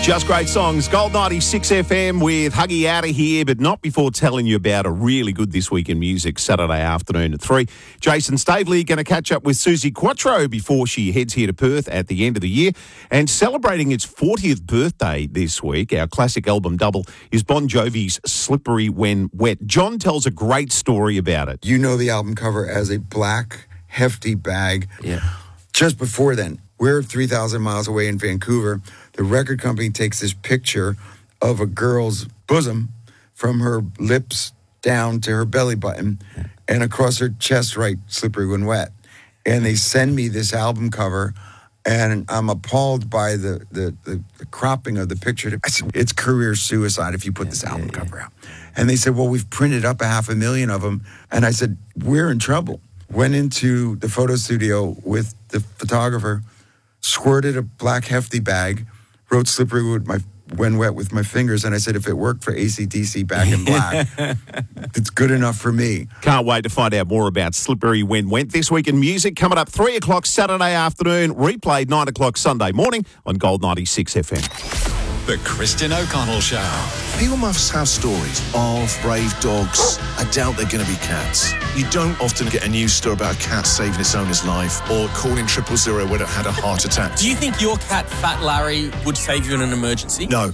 Just great songs. Gold 96 FM with Huggy out of here, but not before telling you about a really good This Week in Music Saturday afternoon at 3. Jason Stavely going to catch up with Suzi Quatro before she heads here to Perth at the end of the year. And celebrating its 40th birthday this week, our classic album double, is Bon Jovi's Slippery When Wet. John tells a great story about it. You know the album cover as a black, hefty bag. Yeah. Just before then, we're 3,000 miles away in Vancouver. The record company takes this picture of a girl's bosom from her lips down to her belly button and across her chest, right, slippery when wet. And they send me this album cover, and I'm appalled by the cropping of the picture. I said, it's career suicide if you put this album cover out. And they said, well, we've printed up 500,000 of them. And I said, we're in trouble. Went into the photo studio with the photographer, squirted a black hefty bag, wrote Slippery When Wet with my fingers, and I said, if it worked for AC/DC Back in Black, it's good enough for me. Can't wait to find out more about Slippery When Wet. This Week in Music coming up 3 o'clock Saturday afternoon, replayed 9 o'clock Sunday morning on Gold 96 FM. The Christian O'Connell Show. People must have stories of brave dogs. I doubt they're going to be cats. You don't often get a news story about a cat saving its owner's life or calling 000 when it had a heart attack. Do you think your cat, Fat Larry, would save you in an emergency? No.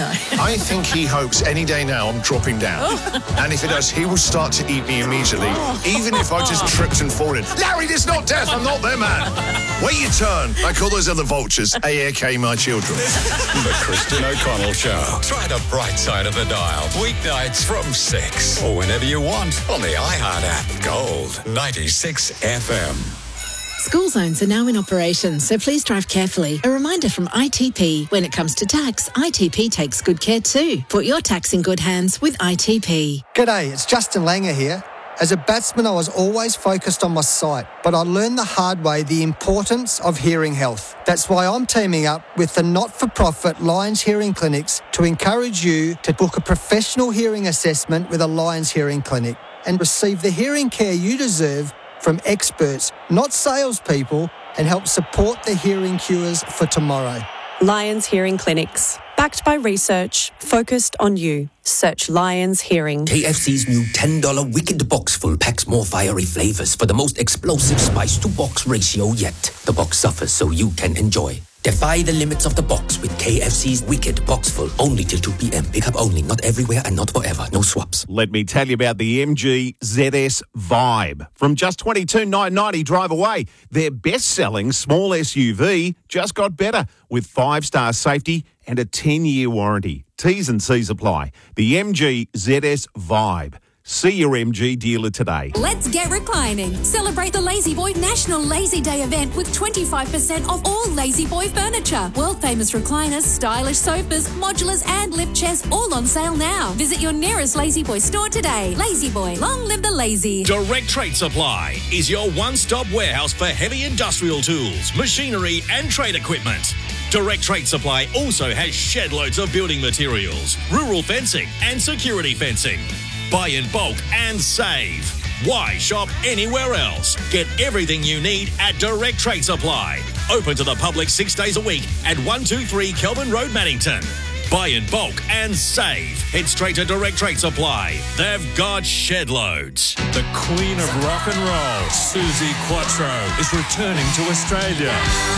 I think he hopes any day now I'm dropping down. And if it does, he will start to eat me immediately, even if I just tripped and fallen. Larry, this is not death. I'm not there, man. Wait your turn. Like all those other vultures. AAK, my children. The Christian O'Connell Show. Try the bright side of the dial. Weeknights from 6 or whenever you want on the iHeart app. Gold 96 FM. School zones are now in operation, so please drive carefully. A reminder from ITP, when it comes to tax, ITP takes good care too. Put your tax in good hands with ITP. G'day, it's Justin Langer here. As a batsman, I was always focused on my sight, but I learned the hard way the importance of hearing health. That's why I'm teaming up with the not-for-profit Lions Hearing Clinics to encourage you to book a professional hearing assessment with a Lions Hearing Clinic and receive the hearing care you deserve from experts, not salespeople, and help support the hearing cures for tomorrow. Lions Hearing Clinics. Backed by research, focused on you. Search Lions Hearing. KFC's new $10 Wicked Box Full packs more fiery flavors for the most explosive spice-to-box ratio yet. The box suffers so you can enjoy. Defy the limits of the box with KFC's Wicked Box Full. Only till 2 p.m. Pick up only. Not everywhere and not forever. No swaps. Let me tell you about the MG ZS Vibe. From just $22,990 drive away, their best-selling small SUV just got better with 5-star safety and a 10-year warranty. T's and C's apply. The MG ZS Vibe. See your MG dealer today. Let's get reclining. Celebrate the Lazy Boy National Lazy Day event with 25% off all Lazy Boy furniture. World-famous recliners, stylish sofas, modulars and lift chairs all on sale now. Visit your nearest Lazy Boy store today. Lazy Boy, long live the lazy. Direct Trade Supply is your one-stop warehouse for heavy industrial tools, machinery and trade equipment. Direct Trade Supply also has shed loads of building materials, rural fencing and security fencing. Buy in bulk and save. Why shop anywhere else? Get everything you need at Direct Trade Supply. Open to the public 6 days a week at 123 Kelvin Road, Maddington. Buy in bulk and save. Head straight to Direct Trade Supply. They've got shed loads. The Queen of Rock and Roll, Suzi Quatro, is returning to Australia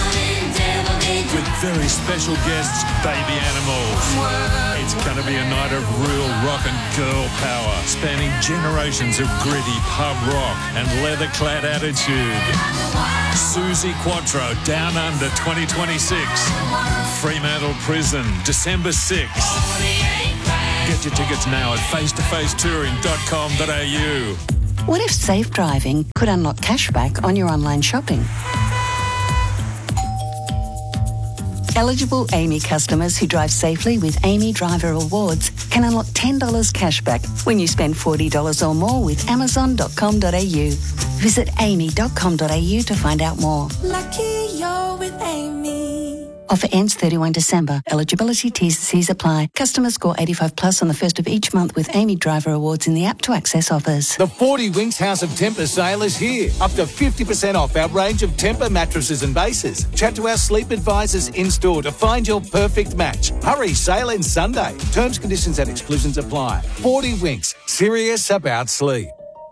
with very special guests, Baby Animals. It's going to be a night of real rock and girl power, spanning generations of gritty pub rock and leather-clad attitude. Suzi Quatro, Down Under 2026. Fremantle Prison, December 6th. Get your tickets now at face-to-facetouring.com.au. What if safe driving could unlock cashback on your online shopping? Eligible Amy customers who drive safely with Amy Driver Rewards can unlock $10 cashback when you spend $40 or more with Amazon.com.au. Visit amy.com.au to find out more. Lucky you're with Amy. Offer ends 31 December. Eligibility T&Cs apply. Customers score 85 plus on the first of each month with Amy Driver Awards in the app to access offers. The 40 Winks House of Temper sale is here. Up to 50% off our range of Temper mattresses and bases. Chat to our sleep advisors in-store to find your perfect match. Hurry, sale ends Sunday. Terms, conditions and exclusions apply. 40 Winks. Serious about sleep.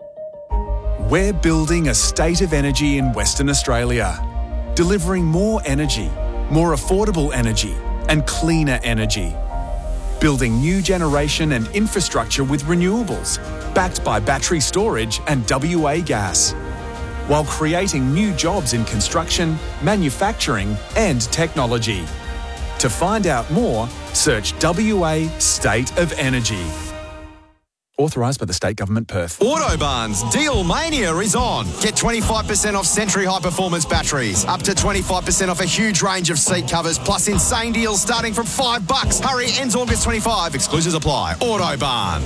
We're building a state of energy in Western Australia. Delivering more energy, more affordable energy and cleaner energy. Building new generation and infrastructure with renewables, backed by battery storage and WA gas, while creating new jobs in construction, manufacturing and technology. To find out more, search WA State of Energy. Authorised by the State Government, Perth. Autobarn's Deal Mania is on. Get 25% off Century High Performance batteries, up to 25% off a huge range of seat covers, plus insane deals starting from $5. Hurry, ends August 25. Exclusions apply. Autobarn.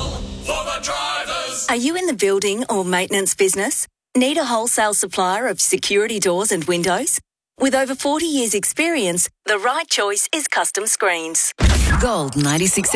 For the drivers. Are you in the building or maintenance business? Need a wholesale supplier of security doors and windows? With over 40 years' experience, the right choice is Custom Screens. Gold 96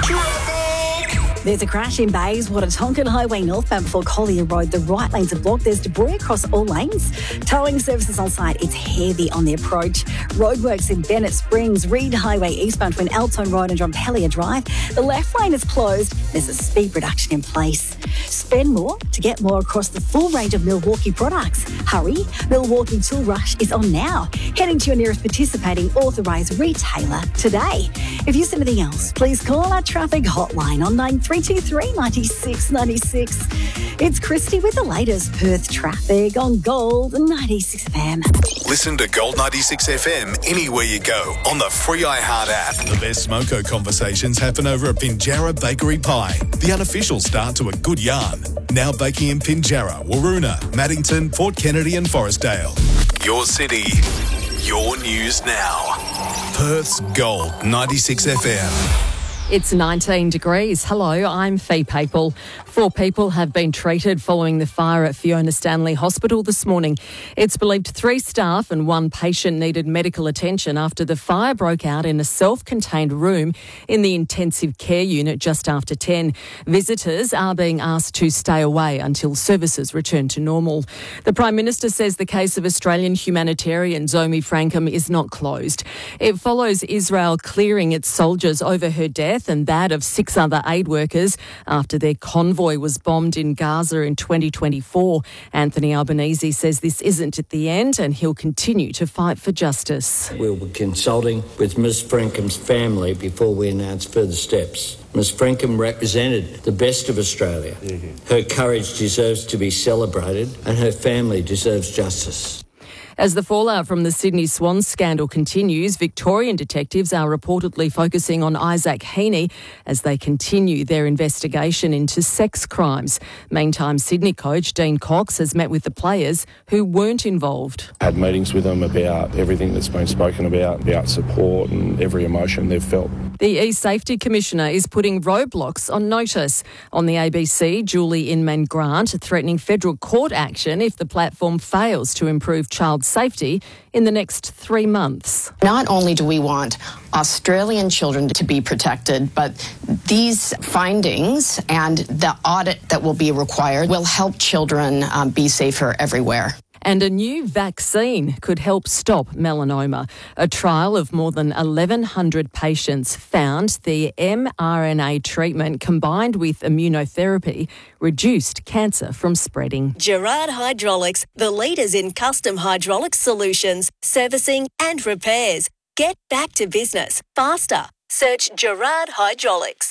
FM. There's a crash in Bayswater, Tonkin Highway northbound before Collier Road. The right lanes are blocked. There's debris across all lanes. Towing services on site. It's heavy on the approach. Roadworks in Bennett Springs, Reed Highway eastbound between Eltone Road and Drumpelia Drive. The left lane is closed. There's a speed reduction in place. Spend more to get more across the full range of Milwaukee products. Hurry, Milwaukee Tool Rush is on now. Heading to your nearest participating authorised retailer today. If you see anything else, please call our traffic hotline on 9323 96 96. It's Christy with the latest Perth traffic on Gold 96 FM. Listen to Gold 96 FM anywhere you go on the free iHeart app. The best smoko conversations happen over at Pinjarra Bakery Pie, the unofficial start to a good yarn. Now baking in Pinjarra, Waroona, Maddington, Port Kennedy and Forestdale. Your city, your news now. Perth's Gold 96 FM. It's 19 degrees. Hello, I'm Fee Papel. 4 people have been treated following the fire at Fiona Stanley Hospital this morning. It's believed 3 staff and 1 patient needed medical attention after the fire broke out in a self-contained room in the intensive care unit just after 10. Visitors are being asked to stay away until services return to normal. The Prime Minister says the case of Australian humanitarian Zomi Frankham is not closed. It follows Israel clearing its soldiers over her death and that of 6 other aid workers after their convoy was bombed in Gaza in 2024. Anthony Albanese says this isn't at the end and he'll continue to fight for justice. We'll be consulting with Ms Frankham's family before we announce further steps. Ms Frankham represented the best of Australia. Her courage deserves to be celebrated and her family deserves justice. As the fallout from the Sydney Swans scandal continues, Victorian detectives are reportedly focusing on Isaac Heaney as they continue their investigation into sex crimes. Meantime, Sydney coach Dean Cox has met with the players who weren't involved. Had meetings with them about everything that's been spoken about support and every emotion they've felt. The E-Safety Commissioner is putting roadblocks on notice. On the ABC, Julie Inman-Grant threatening federal court action if the platform fails to improve child safety in the next 3 months. Not only do we want Australian children to be protected, but these findings and the audit that will be required will help children be safer everywhere. And a new vaccine could help stop melanoma. A trial of more than 1,100 patients found the mRNA treatment combined with immunotherapy reduced cancer from spreading. Gerard Hydraulics, the leaders in custom hydraulics solutions, servicing and repairs. Get back to business faster. Search Gerard Hydraulics.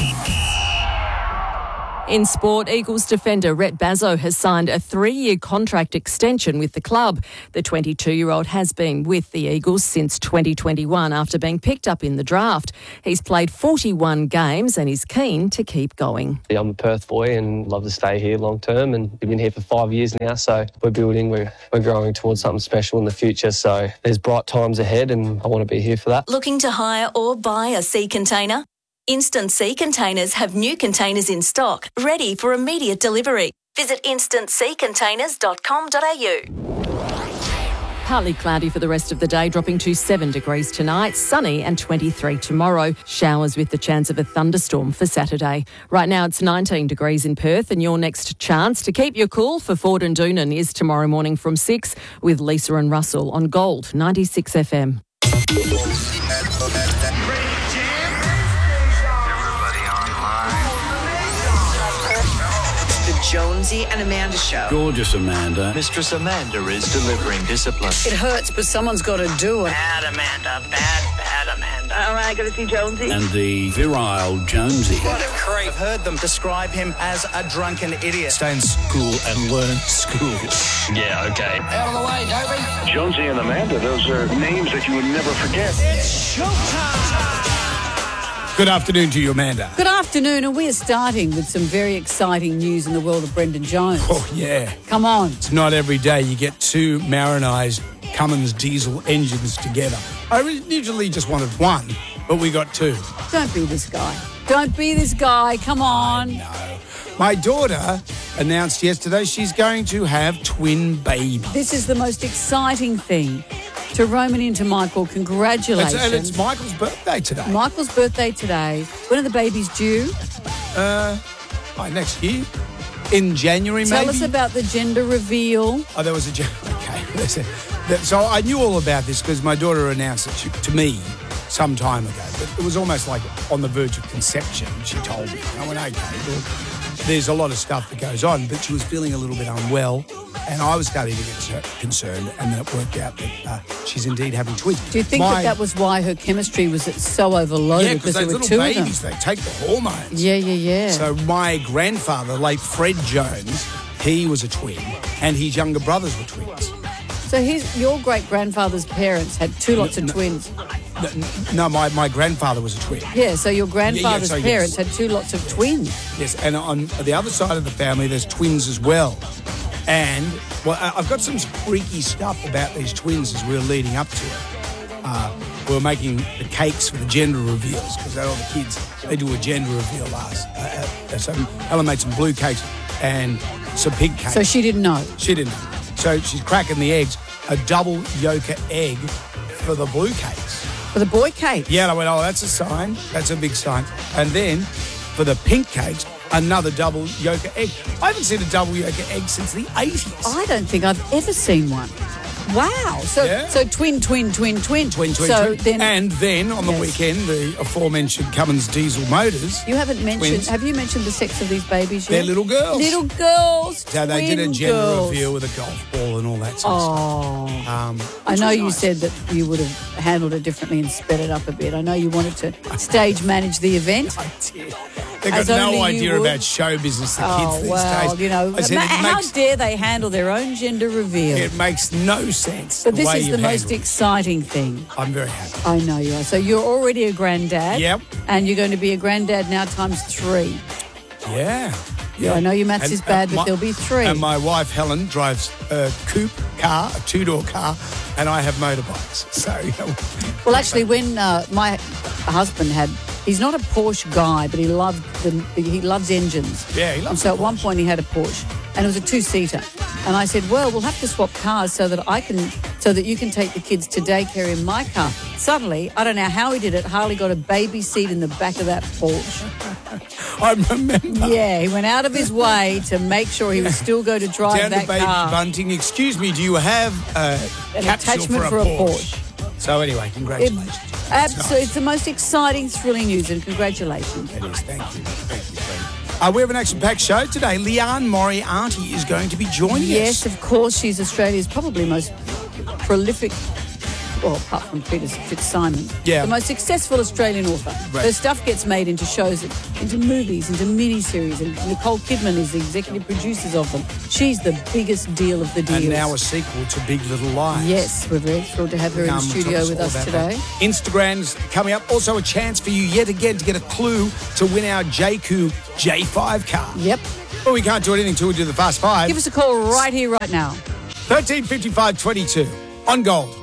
In sport, Eagles defender Rhett Bazzo has signed a 3-year contract extension with the club. The 22-year-old has been with the Eagles since 2021 after being picked up in the draft. He's played 41 games and is keen to keep going. I'm a Perth boy and love to stay here long term, and we've been here for 5 years now, so we're building, we're growing towards something special in the future, so there's bright times ahead and I want to be here for that. Looking to hire or buy a sea container? Instant Sea Containers have new containers in stock, ready for immediate delivery. Visit instantseacontainers.com.au. Partly cloudy for the rest of the day, dropping to 7 degrees tonight, sunny and 23 tomorrow. Showers with the chance of a thunderstorm for Saturday. Right now it's 19 degrees in Perth, and your next chance to keep your cool for Ford and Doonan is tomorrow morning from 6 with Lisa and Russell on Gold 96 FM. Jonesy and Amanda Show. Gorgeous Amanda. Mistress Amanda is delivering discipline. It hurts, but someone's got to do it. Bad Amanda. Bad Amanda. All right, got to see Jonesy. And the virile Jonesy. What a creep. I've heard them describe him as a drunken idiot. Stay in school and learn school. Yeah, okay. Out of the way, Dopey. Jonesy and Amanda, those are names that you would never forget. It's showtime. Good afternoon to you, Amanda. Good afternoon, and we are starting with some very exciting news in the world of Brendan Jones. Oh, yeah. Come on. It's not every day you get two Marinized Cummins diesel engines together. I usually just wanted one, but we got two. Don't be this guy. Don't be this guy. Come on. No. My daughter announced yesterday she's going to have twin babies. This is the most exciting thing. To Roman and to Michael, congratulations. And it's Michael's birthday today. Michael's birthday today. When are the babies due? Next year. In January, maybe. Tell us about the gender reveal. Oh, there was a... Okay. So I knew all about this because my daughter announced it to me some time ago. But it was almost like on the verge of conception, she told me. And I went, okay, well, there's a lot of stuff that goes on, but she was feeling a little bit unwell. And I was starting to get concerned, and then it worked out that she's indeed having twins. Do you think that was why her chemistry was so overloaded? Yeah, because there those were little two babies, of them. they take the hormones. Yeah. So my grandfather, late Fred Jones, he was a twin, and his younger brothers were twins. So your great-grandfather's parents had two lots of twins. No, my grandfather was a twin. Yeah, so your grandfather's parents had two lots of twins. Yes, and on the other side of the family, there's twins as well. And, well, I've got some freaky stuff about these twins as we were leading up to it. We were making the cakes for the gender reveals because all the kids, they do a gender reveal so Ellen made some blue cakes and some pig cakes. So she didn't know? She didn't know. So she's cracking the eggs, a double yolk egg for the blue cakes. For the boy cakes? Yeah, and I went, oh, that's a sign. That's a big sign. And then for the pink cakes, another double yolk egg. I haven't seen a double yolk egg since the 80s. I don't think I've ever seen one. Wow. So twin. Twin. Then, and then on the weekend, the aforementioned Cummins diesel motors. You haven't mentioned, twins. Have you mentioned the sex of these babies yet? They're little girls. Little girls. So they did a gender reveal with a golf ball and all that sort of stuff. I know you said that you would have handled it differently and sped it up a bit. I know you wanted to stage manage the event. I did. They've got no idea about show business, the kids these days. You know, how dare they handle their own gender reveal? It makes no sense. But this is the most exciting thing. I'm very happy. I know you are. So you're already a granddad. Yep. And you're going to be a granddad now times 3. Yeah. I know your maths is bad, but there'll be 3. And my wife, Helen, drives a coupe car, a 2-door car, and I have motorbikes. So, well, actually, when my husband he's not a Porsche guy, but he loves engines. Yeah, he loves. And so at one point he had a Porsche, and it was a 2-seater. And I said, well, we'll have to swap cars so that you can take the kids to daycare in my car. Suddenly, I don't know how he did it, Harley got a baby seat in the back of that Porsche. I remember. Yeah, he went out of his way to make sure he was still going to drive down that to baby car. bunting. Excuse me, do you have an attachment for a Porsche? So anyway, congratulations. It's the most exciting, thrilling news, and congratulations. It is. Thank you. Thank you, friend. We have an action-packed show today. Leanne Moriarty is going to be joining us. Yes, of course. She's Australia's probably most prolific, well, apart from Peter Fitzsimons, the most successful Australian author. Right. Her stuff gets made into shows, into movies, into miniseries, and Nicole Kidman is the executive producers of them. She's the biggest deal of the deals. And now a sequel to Big Little Lies. Yes, we're very thrilled to have her in the studio with us today. Instagram's coming up. Also a chance for you yet again to get a clue to win our JQ J5 car. Yep. But we can't do anything till we do the Fast Five. Give us a call right here, right now. 135522 on Gold.